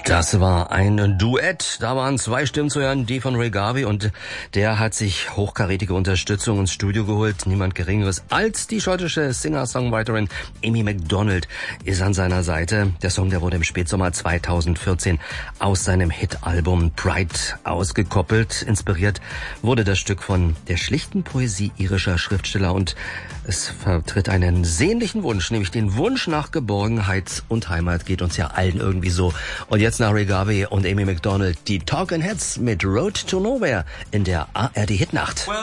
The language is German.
Das war ein Duett. Da waren zwei Stimmen zu hören, die von Ray Garvey, und der hat sich hochkarätige Unterstützung ins Studio geholt. Niemand Geringeres als die schottische Singer-Songwriterin Amy Macdonald ist an seiner Seite. Der Song, der wurde im Spätsommer 2014 aus seinem Hit-Album Pride ausgekoppelt. Inspiriert wurde das Stück von der schlichten Poesie irischer Schriftsteller, und es vertritt einen sehnlichen Wunsch, nämlich den Wunsch nach Geborgenheit und Heimat. Geht uns ja allen irgendwie so. Und jetzt nach Ray Garvey und Amy Macdonald die Talkin' Heads mit Road to Nowhere in der ARD Hitnacht.